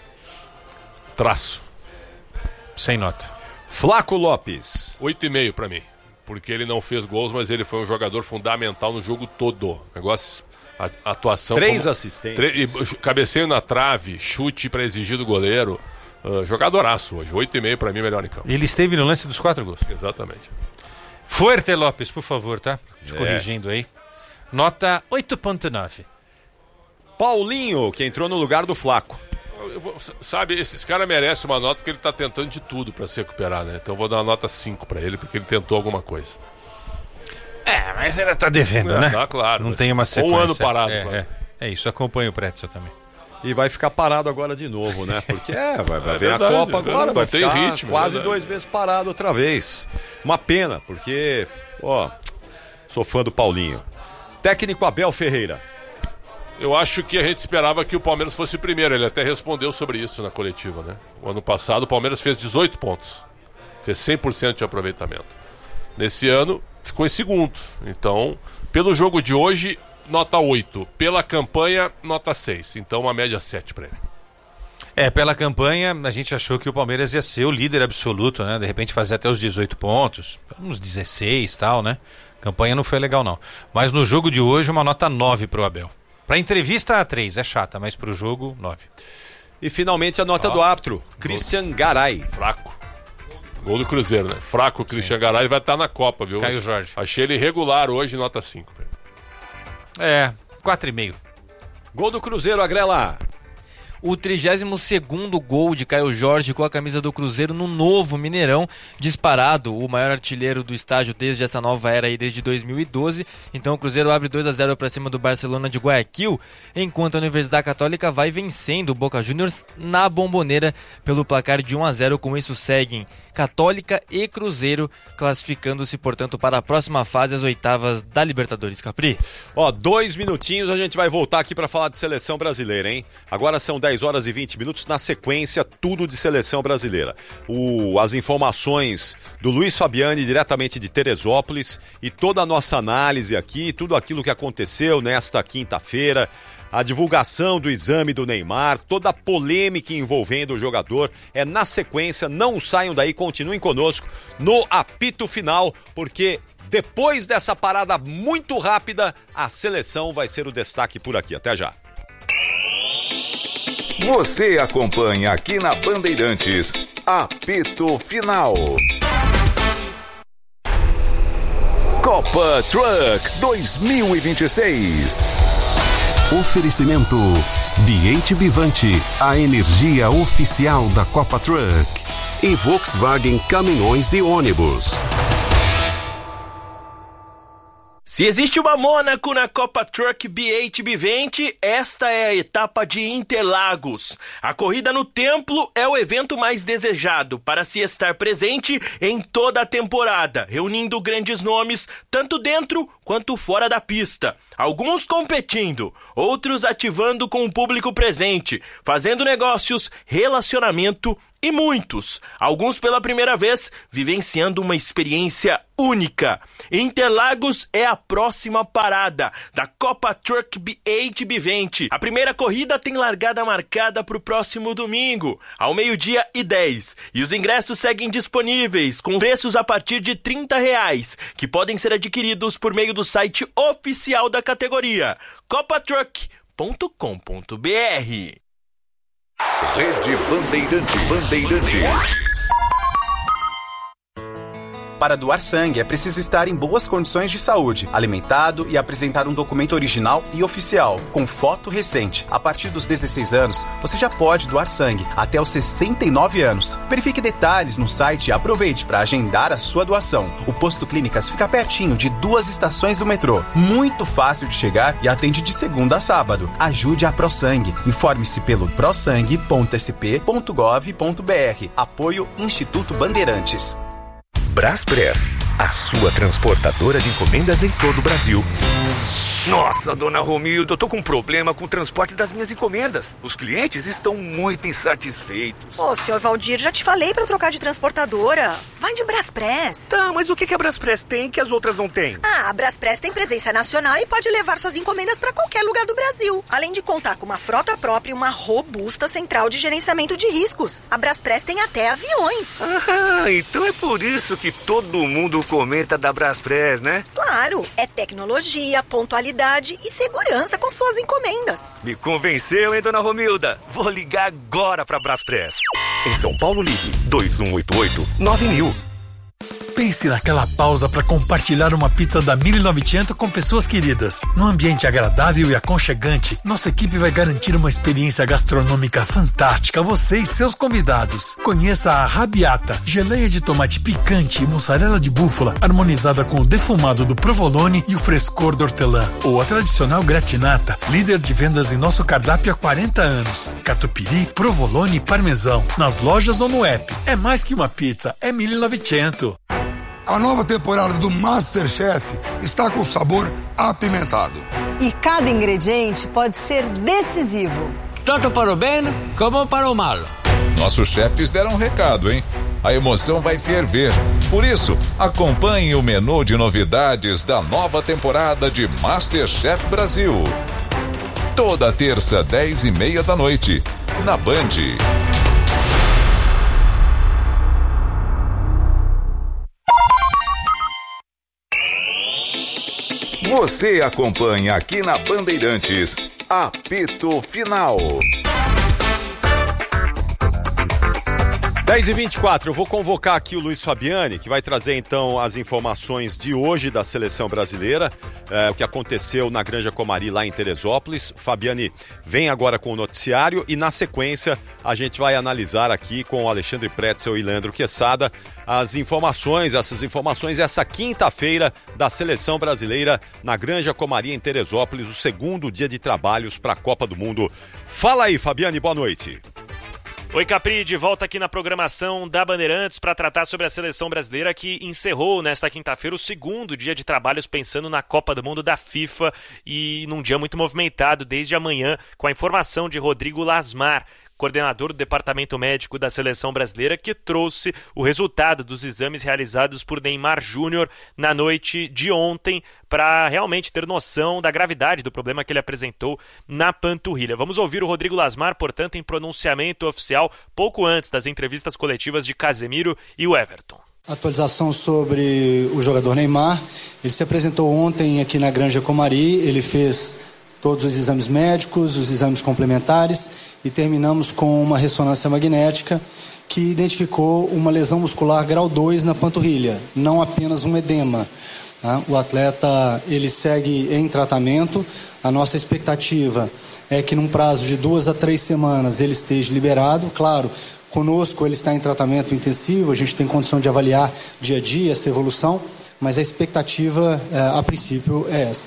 S5: Traço.
S6: Sem nota.
S4: Flaco Lopes.
S5: Oito e meio para mim. Porque ele não fez gols, mas ele foi um jogador fundamental no jogo todo. Negócio, a, a atuação...
S4: Três
S5: como,
S4: assistências.
S5: Tre, cabeceio na trave, chute para exigir do goleiro. Uh, jogadoraço hoje. Oito e meio para mim, melhor em campo.
S6: Ele esteve no lance dos quatro gols.
S5: Exatamente.
S6: Fuerte Lopes, por favor, tá? Te
S4: É.
S6: corrigindo aí. Nota oito ponto nove.
S4: Paulinho, que entrou no lugar do Flaco.
S5: Eu vou, sabe, esses caras merecem uma nota porque ele tá tentando de tudo para se recuperar, né? Então eu vou dar uma nota cinco para ele porque ele tentou alguma coisa.
S6: É, mas ainda tá devendo,
S5: é,
S6: né?
S5: Tá, claro.
S6: Não tem uma sequência.
S5: Um ano parado.
S6: É,
S5: claro.
S6: é, é isso, acompanha o Pretzel também.
S4: E vai ficar parado agora de novo, né? Porque é, vai, vai
S5: É
S4: ver
S5: verdade,
S4: a Copa
S5: é
S4: agora,
S5: verdade,
S4: vai
S5: não tem
S4: ficar
S5: ritmo,
S4: quase
S5: é verdade.
S4: dois meses parado outra vez. Uma pena, porque, ó, sou fã do Paulinho. Técnico Abel Ferreira.
S5: Eu acho que a gente esperava que o Palmeiras fosse primeiro. Ele até respondeu sobre isso na coletiva, né? O ano passado o Palmeiras fez dezoito pontos. Fez cem por cento de aproveitamento. Nesse ano ficou em segundo. Então, pelo jogo de hoje, nota oito. Pela campanha, nota seis. Então, uma média sete para ele.
S6: É, pela campanha, a gente achou que o Palmeiras ia ser o líder absoluto, né? De repente fazer até os dezoito pontos, uns dezesseis e tal, né? A campanha não foi legal, não. Mas no jogo de hoje, uma nota nove pro Abel. Pra entrevista, três, é chata, mas pro jogo, nove.
S4: E finalmente a nota
S5: Ah,
S4: do árbitro, Christian Garay.
S5: Fraco. Gol do Cruzeiro, né? Fraco o Christian Garay vai estar na Copa, viu?
S6: Caio Jorge.
S5: Achei ele irregular hoje, nota cinco.
S6: É, quatro e meio.
S4: Gol do Cruzeiro, Agrela.
S7: O trigésimo segundo gol de Caio Jorge com a camisa do Cruzeiro no novo Mineirão, disparado, o maior artilheiro do estádio desde essa nova era aí, desde dois mil e doze. Então o Cruzeiro abre dois a zero para cima do Barcelona de Guayaquil, enquanto a Universidade Católica vai vencendo o Boca Juniors na Bomboneira pelo placar de um a zero. Com isso seguem Católica e Cruzeiro, classificando-se, portanto, para a próxima fase, as oitavas da Libertadores. Capri.
S4: Ó, dois minutinhos, a gente vai voltar aqui para falar de seleção brasileira, hein? Agora são dez horas e vinte minutos, na sequência, tudo de seleção brasileira. O, as informações do Luiz Fabiani, diretamente de Teresópolis, e toda a nossa análise aqui, tudo aquilo que aconteceu nesta quinta-feira, a divulgação do exame do Neymar, toda a polêmica envolvendo o jogador, é na sequência. Não saiam daí, continuem conosco no apito final, porque depois dessa parada muito rápida, a seleção vai ser o destaque por aqui. Até já.
S15: Você acompanha aqui na Bandeirantes, apito final. Copa Truck dois mil e vinte e seis.
S16: Oferecimento B H Bivante, a energia oficial da Copa Truck. E Volkswagen Caminhões e Ônibus.
S17: Se existe uma Mônaco na Copa Truck B H Bivante, esta é a etapa de Interlagos. A corrida no templo é o evento mais desejado para se estar presente em toda a temporada, reunindo grandes nomes, tanto dentro quanto fora da pista. Alguns competindo, outros ativando com o público presente, fazendo negócios, relacionamento e muitos, alguns pela primeira vez, vivenciando uma experiência única. Interlagos é a próxima parada da Copa Truck B H B vinte. A primeira corrida tem largada marcada para o próximo domingo, ao meio-dia e dez. E os ingressos seguem disponíveis, com preços a partir de trinta reais, que podem ser adquiridos por meio do site oficial da categoria, copa truck ponto com ponto b r.
S15: Rede Bandeirantes. Bandeirantes.
S18: Para doar sangue é preciso estar em boas condições de saúde, alimentado e apresentar um documento original e oficial, com foto recente. A partir dos dezesseis anos, você já pode doar sangue até os sessenta e nove anos. Verifique detalhes no site e aproveite para agendar a sua doação. O Posto Clínicas fica pertinho de duas estações do metrô. Muito fácil de chegar e atende de segunda a sábado. Ajude a ProSangue. Informe-se pelo prosangue ponto s p ponto gov ponto b r. Apoio Instituto Bandeirantes.
S15: Braspress, a sua transportadora de encomendas em todo o Brasil.
S19: Nossa, dona Romilda, eu tô com um problema com o transporte das minhas encomendas. Os clientes estão muito insatisfeitos.
S20: Ô, senhor Valdir, já te falei pra trocar de transportadora. Vai de Braspress.
S19: Tá, mas o que que a Braspress tem que as outras não têm?
S20: Ah, a Braspress tem presença nacional e pode levar suas encomendas pra qualquer lugar do Brasil. Além de contar com uma frota própria e uma robusta central de gerenciamento de riscos. A Braspress tem até aviões.
S19: Ah, então é por isso que todo mundo comenta da Braspress, né?
S20: Claro, é tecnologia, pontualidade e segurança com suas encomendas.
S19: Me convenceu, hein, dona Romilda? Vou ligar agora pra Braspress.
S15: Em São Paulo, ligue dois um oito oito nove mil.
S21: Pense naquela pausa para compartilhar uma pizza da mil e novecentos com pessoas queridas. Num ambiente agradável e aconchegante, nossa equipe vai garantir uma experiência gastronômica fantástica a você e seus convidados. Conheça a Rabiata, geleia de tomate picante e mussarela de búfala, harmonizada com o defumado do provolone e o frescor do hortelã. Ou a tradicional gratinata, líder de vendas em nosso cardápio há quarenta anos. Catupiry, provolone e parmesão. Nas lojas ou no app. É mais que uma pizza, é mil e novecentos.
S22: A nova temporada do MasterChef está com sabor apimentado.
S23: E cada ingrediente pode ser decisivo.
S24: Tanto para o bem como para o mal.
S25: Nossos chefes deram um recado, hein? A emoção vai ferver. Por isso, acompanhe o menu de novidades da nova temporada de MasterChef Brasil. Toda terça, dez e meia da noite, na Band.
S15: Você acompanha aqui na Bandeirantes, Apito Final.
S4: dez e vinte e quatro, eu vou convocar aqui o Luiz Fabiani, que vai trazer então as informações de hoje da seleção brasileira, é, o que aconteceu na Granja Comari lá em Teresópolis. Fabiani vem agora com o noticiário e na sequência a gente vai analisar aqui com o Alexandre Pretzel e Leandro Quesada as informações, essas informações essa quinta-feira da seleção brasileira na Granja Comari em Teresópolis, o segundo dia de trabalhos para a Copa do Mundo. Fala aí, Fabiani, boa noite.
S26: Oi, Capri, de volta aqui na programação da Bandeirantes para tratar sobre a seleção brasileira que encerrou nesta quinta-feira o segundo dia de trabalhos pensando na Copa do Mundo da FIFA e num dia muito movimentado desde amanhã com a informação de Rodrigo Lasmar, coordenador do Departamento Médico da Seleção Brasileira, que trouxe o resultado dos exames realizados por Neymar Júnior na noite de ontem para realmente ter noção da gravidade do problema que ele apresentou na panturrilha. Vamos ouvir o Rodrigo Lasmar, portanto, em pronunciamento oficial, pouco antes das entrevistas coletivas de Casemiro e o Everton.
S27: Atualização sobre o jogador Neymar. Ele se apresentou ontem aqui na Granja Comari, ele fez todos os exames médicos, os exames complementares e terminamos com uma ressonância magnética que identificou uma lesão muscular grau dois na panturrilha, não apenas um edema. Tá? O atleta ele segue em tratamento. A nossa expectativa é que num prazo de duas a três semanas ele esteja liberado. Claro, conosco ele está em tratamento intensivo, a gente tem condição de avaliar dia a dia essa evolução, mas a expectativa a princípio é essa.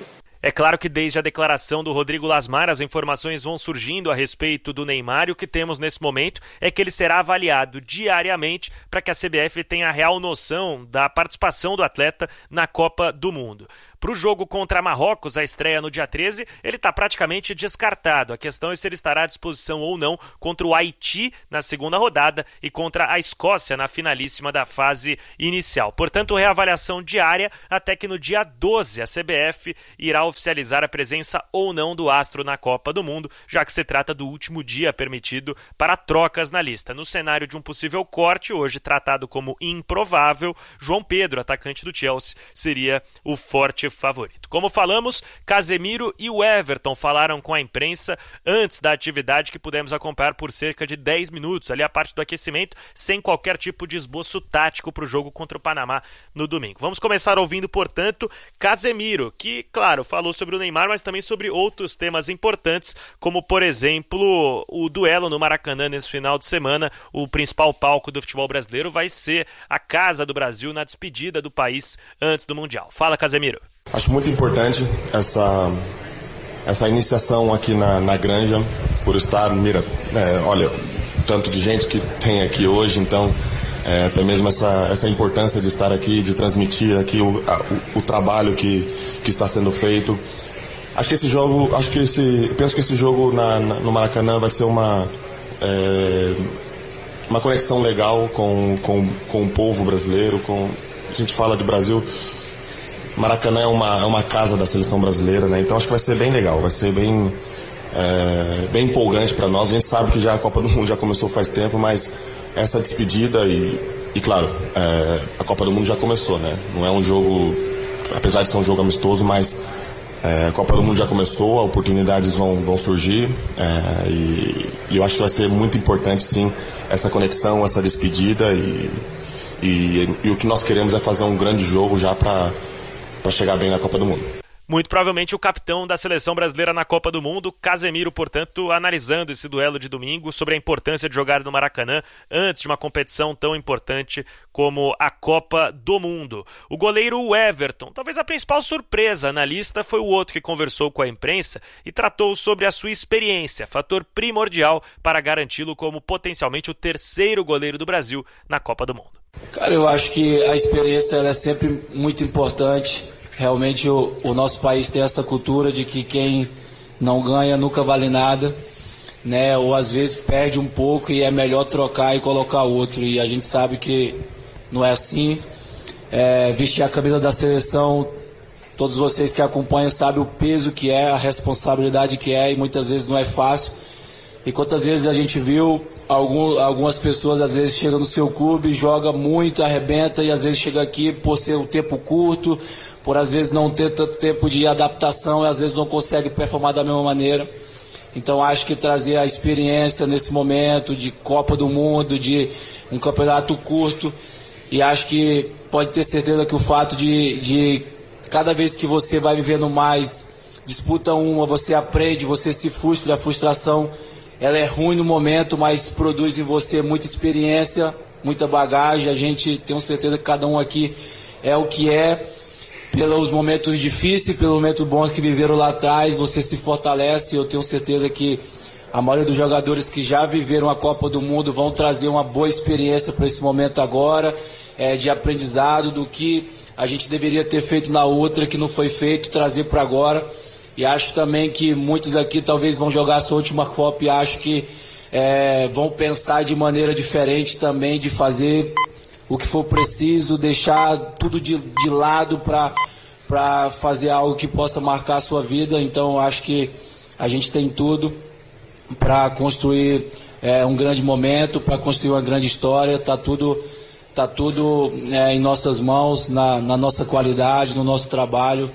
S26: É claro que desde a declaração do Rodrigo Lasmar, as informações vão surgindo a respeito do Neymar, e o que temos nesse momento é que ele será avaliado diariamente para que a C B F tenha a real noção da participação do atleta na Copa do Mundo. Para o jogo contra Marrocos, a estreia no dia treze, ele está praticamente descartado. A questão é se ele estará à disposição ou não contra o Haiti na segunda rodada e contra a Escócia na finalíssima da fase inicial. Portanto, reavaliação diária até que no dia doze a C B F irá oficializar a presença ou não do astro na Copa do Mundo, já que se trata do último dia permitido para trocas na lista. No cenário de um possível corte, hoje tratado como improvável, João Pedro, atacante do Chelsea, seria o forte favorito. Como falamos, Casemiro e o Everton falaram com a imprensa antes da atividade, que pudemos acompanhar por cerca de dez minutos, ali a parte do aquecimento, sem qualquer tipo de esboço tático para o jogo contra o Panamá no domingo. Vamos começar ouvindo, portanto, Casemiro, que, claro, falou sobre o Neymar, mas também sobre outros temas importantes, como, por exemplo, o duelo no Maracanã nesse final de semana. O principal palco do futebol brasileiro vai ser a casa do Brasil na despedida do país antes do Mundial. Fala, Casemiro.
S1: Acho muito importante essa, essa iniciação aqui na, na Granja, por estar, mira, é, olha, tanto de gente que tem aqui hoje, então é, até mesmo essa, essa importância de estar aqui, de transmitir aqui o, a, o, o trabalho que, que está sendo feito. Acho que esse jogo, acho que esse, penso que esse jogo na, na, no Maracanã vai ser uma, é, uma conexão legal com, com, com o povo brasileiro. Com, a gente fala de Brasil, Maracanã é uma, é uma casa da seleção brasileira, né? Então acho que vai ser bem legal, vai ser bem, é, bem empolgante para nós. A gente sabe que já a Copa do Mundo já começou faz tempo, mas essa despedida e, e claro, é, a Copa do Mundo já começou, né? Não é um jogo, apesar de ser um jogo amistoso, mas é, a Copa do Mundo já começou, oportunidades vão, vão surgir, é, e, e eu acho que vai ser muito importante, sim, essa conexão, essa despedida, e, e, e o que nós queremos é fazer um grande jogo já para para chegar bem na Copa do Mundo.
S26: Muito provavelmente o capitão da seleção brasileira na Copa do Mundo, Casemiro, portanto, analisando esse duelo de domingo sobre a importância de jogar no Maracanã antes de uma competição tão importante como a Copa do Mundo. O goleiro Everton, talvez a principal surpresa na lista, foi o outro que conversou com a imprensa e tratou sobre a sua experiência, fator primordial para garanti-lo como potencialmente o terceiro goleiro do Brasil na Copa do Mundo.
S2: Cara, eu acho que a experiência ela é sempre muito importante. Realmente o, o nosso país tem essa cultura de que quem não ganha nunca vale nada, né? Ou às vezes perde um pouco e é melhor trocar e colocar outro. E a gente sabe que não é assim. É, vestir a camisa da seleção, todos vocês que acompanham sabem o peso que é, a responsabilidade que é, e muitas vezes não é fácil. E quantas vezes a gente viu algum, algumas pessoas, às vezes chegam no seu clube, joga muito, arrebenta, e às vezes chega aqui por ser um tempo curto, por às vezes não ter tanto tempo de adaptação, e às vezes não consegue performar da mesma maneira. Então acho que trazer a experiência nesse momento de Copa do Mundo, de um campeonato curto, e acho que pode ter certeza que o fato de, de cada vez que você vai vivendo mais, disputa uma, você aprende, você se frustra, a frustração ela é ruim no momento, mas produz em você muita experiência, muita bagagem. A gente tem certeza que cada um aqui é o que é, pelos momentos difíceis, pelos momentos bons que viveram lá atrás, você se fortalece. Eu tenho certeza que a maioria dos jogadores que já viveram a Copa do Mundo vão trazer uma boa experiência para esse momento agora, é, de aprendizado do que a gente deveria ter feito na outra, que não foi feito, trazer para agora. E acho também que muitos aqui talvez vão jogar a sua última Copa, e acho que é, vão pensar de maneira diferente também, de fazer o que for preciso, deixar tudo de, de lado para fazer algo que possa marcar a sua vida. Então acho que a gente tem tudo para construir é, um grande momento, para construir uma grande história. Está tudo, tá tudo é, em nossas mãos, na, na nossa qualidade, no nosso trabalho.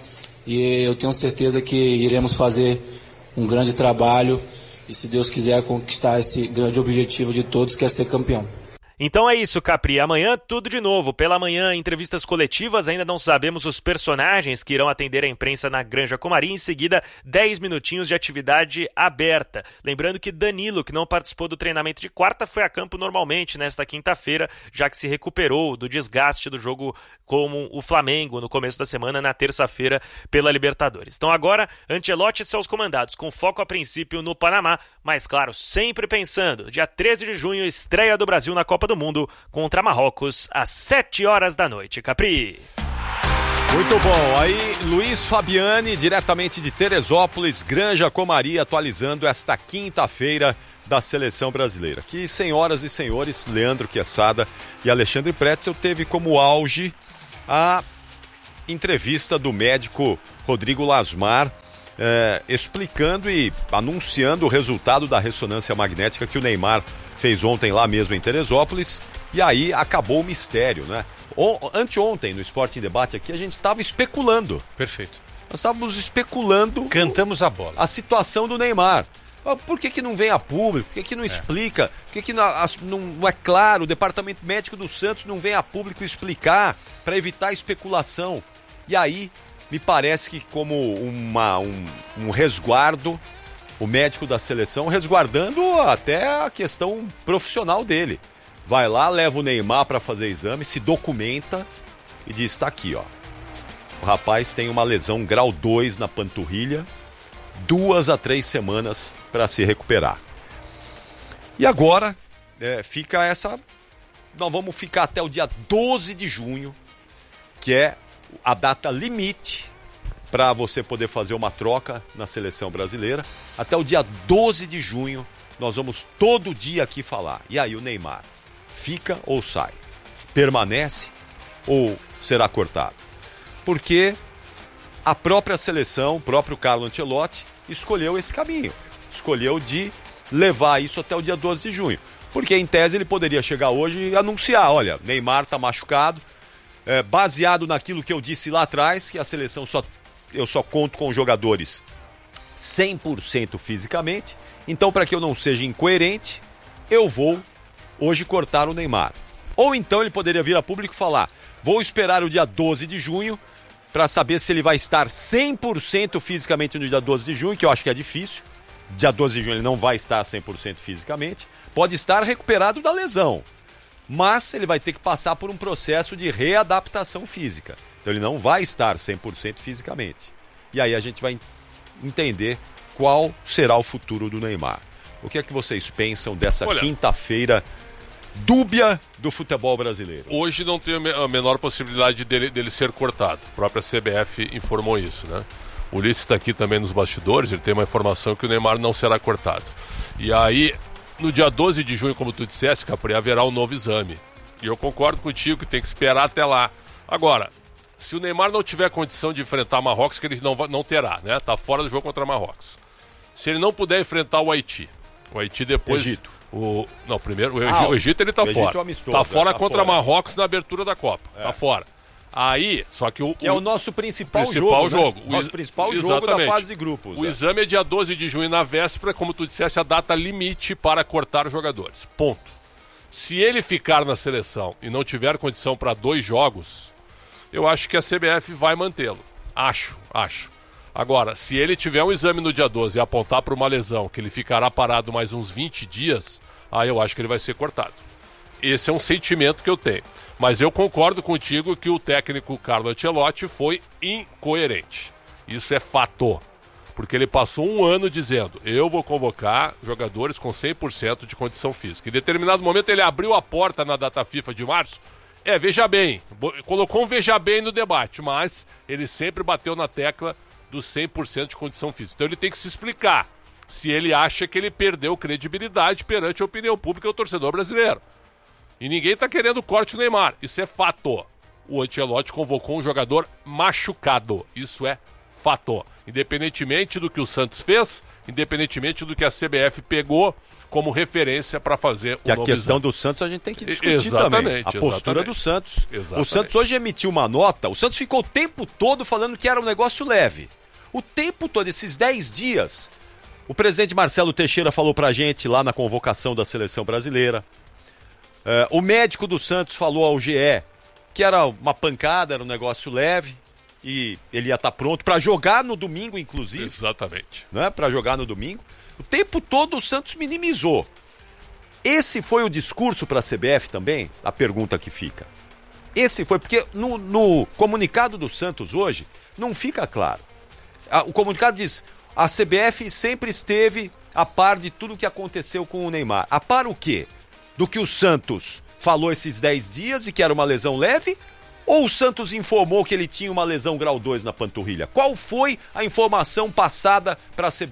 S2: E eu tenho certeza que iremos fazer um grande trabalho e, se Deus quiser, conquistar esse grande objetivo de todos, que é ser campeão.
S26: Então é isso, Capri. Amanhã tudo de novo. Pela manhã, entrevistas coletivas. Ainda não sabemos os personagens que irão atender a imprensa na Granja Comari. Em seguida, dez minutinhos de atividade aberta. Lembrando que Danilo, que não participou do treinamento de quarta, foi a campo normalmente nesta quinta-feira, já que se recuperou do desgaste do jogo com o Flamengo no começo da semana, na terça-feira, pela Libertadores. Então agora, Ancelotti e seus comandados, com foco a princípio no Panamá, mas claro, sempre pensando. Dia treze de junho, estreia do Brasil na Copa do Mundo contra Marrocos às sete horas da noite. Capri.
S4: Muito bom. Aí, Luiz Fabiani, diretamente de Teresópolis, Granja Comari, atualizando esta quinta-feira da Seleção Brasileira. Que, senhoras e senhores, Leandro Quesada e Alexandre Pretzel teve como auge a entrevista do médico Rodrigo Lasmar, é, explicando e anunciando o resultado da ressonância magnética que o Neymar fez ontem lá mesmo em Teresópolis, e aí acabou o mistério, né? O, anteontem, no Esporte em Debate aqui, a gente estava especulando.
S6: Perfeito.
S4: Nós estávamos especulando...
S6: Cantamos a bola.
S4: A situação do Neymar. Por que que não vem a público? Por que que não é. explica? Por que que não, não, não é claro? O Departamento Médico do Santos não vem a público explicar para evitar especulação. E aí, me parece que como uma, um, um resguardo, o médico da seleção resguardando até a questão profissional dele. Vai lá, leva o Neymar para fazer exame, se documenta e diz, tá aqui, ó. O rapaz tem uma lesão grau dois na panturrilha, duas a três semanas para se recuperar. E agora, é, fica essa... Nós vamos ficar até o dia doze de junho, que é a data limite para você poder fazer uma troca na seleção brasileira. Até o dia doze de junho, nós vamos todo dia aqui falar. E aí o Neymar, fica ou sai? Permanece ou será cortado? Porque a própria seleção, o próprio Carlo Ancelotti, escolheu esse caminho. Escolheu de levar isso até o dia doze de junho. Porque, em tese, ele poderia chegar hoje e anunciar, olha, Neymar está machucado, é, baseado naquilo que eu disse lá atrás, que a seleção só, eu só conto com jogadores cem por cento fisicamente, então, para que eu não seja incoerente, eu vou hoje cortar o Neymar. Ou então ele poderia vir a público e falar, vou esperar o dia doze de junho para saber se ele vai estar cem por cento fisicamente no dia doze de junho, que eu acho que é difícil. Dia doze de junho ele não vai estar cem por cento fisicamente. Pode estar recuperado da lesão, mas ele vai ter que passar por um processo de readaptação física. Então ele não vai estar cem por cento fisicamente. E aí a gente vai entender qual será o futuro do Neymar. O que é que vocês pensam dessa Olha, quinta-feira dúbia do futebol brasileiro?
S5: Hoje não tem a menor possibilidade dele, dele ser cortado. A própria C B F informou isso, né? O Ulisses está aqui também nos bastidores, ele tem uma informação que o Neymar não será cortado. E aí, no dia doze de junho, como tu disseste, Capri, haverá um novo exame. E eu concordo contigo que tem que esperar até lá. Agora, se o Neymar não tiver condição de enfrentar Marrocos, que ele não, não terá, né? Tá fora do jogo contra Marrocos. Se ele não puder enfrentar o Haiti, o Haiti depois...
S4: Egito.
S5: O, não, primeiro, o,
S4: ah,
S5: o Egito ele tá
S4: o
S5: fora.
S4: Egito é amistoso,
S5: tá fora
S4: tá
S5: contra
S4: fora.
S5: Marrocos na abertura da Copa.
S4: É.
S5: Tá fora. Aí, só que o...
S4: Que é o nosso principal,
S5: principal
S4: jogo,
S5: jogo.
S4: Né?
S5: O
S4: nosso principal jogo da fase de grupos.
S5: O
S4: é.
S5: exame é dia doze de junho na véspera, como tu disseste, a data limite para cortar jogadores. Ponto. Se ele ficar na seleção e não tiver condição para dois jogos, eu acho que a C B F vai mantê-lo. Acho, acho. Agora, se ele tiver um exame no dia doze e apontar para uma lesão que ele ficará parado mais uns vinte dias, aí eu acho que ele vai ser cortado. Esse é um sentimento que eu tenho. Mas eu concordo contigo que o técnico Carlo Ancelotti foi incoerente. Isso é fato. Porque ele passou um ano dizendo, eu vou convocar jogadores com cem por cento de condição física. Em determinado momento ele abriu a porta na data FIFA de março. É, veja bem, colocou um veja bem no debate, mas ele sempre bateu na tecla dos cem por cento de condição física. Então ele tem que se explicar se ele acha que ele perdeu credibilidade perante a opinião pública e o torcedor brasileiro. E ninguém está querendo o corte do Neymar. Isso é fato. O Ancelotti convocou um jogador machucado. Isso é fato. Independentemente do que o Santos fez, independentemente do que a C B F pegou como referência para fazer
S4: que
S5: o
S4: a
S5: novo
S4: questão
S5: exame.
S4: do Santos a gente tem que discutir
S5: exatamente,
S4: também. A postura
S5: exatamente.
S4: do Santos.
S5: Exatamente.
S4: O Santos hoje emitiu uma nota. O Santos ficou o tempo todo falando que era um negócio leve. O tempo todo, esses dez dias, o presidente Marcelo Teixeira falou pra gente lá na convocação da seleção brasileira. Uh, o médico do Santos falou ao G E que era uma pancada, era um negócio leve e ele ia estar pronto para jogar no domingo, inclusive.
S5: Exatamente.
S4: Né? Para jogar no domingo. O tempo todo o Santos minimizou. Esse foi o discurso para a C B F também? A pergunta que fica. Esse foi, porque no, no comunicado do Santos hoje não fica claro. O comunicado diz: a C B F sempre esteve a par de tudo o que aconteceu com o Neymar. A par o quê? Do que o Santos falou esses dez dias e que era uma lesão leve? Ou o Santos informou que ele tinha uma lesão grau dois na panturrilha? Qual foi a informação passada para a C B F?